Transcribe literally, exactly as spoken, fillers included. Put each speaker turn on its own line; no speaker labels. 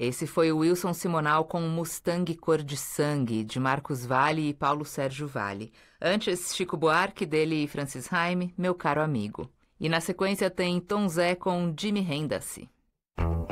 Esse foi o Wilson Simonal com Mustang Cor de Sangue, de Marcos Valle e Paulo Sérgio Valle. Antes, Chico Buarque, dele e Francis Haime, Meu Caro Amigo. E na sequência tem Tom Zé com Jimi Hendrix.